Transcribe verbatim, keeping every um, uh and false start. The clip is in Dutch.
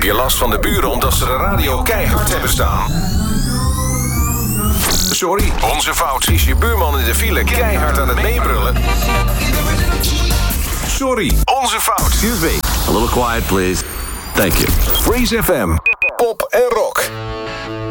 keer last van de buren omdat ze de radio keihard hebben staan? Sorry, onze fout. Is je buurman in de file keihard aan het meebrullen? Sorry, onze fout. Excuse me. A little quiet, please. Thank you. Freeze F M. Pop en rock.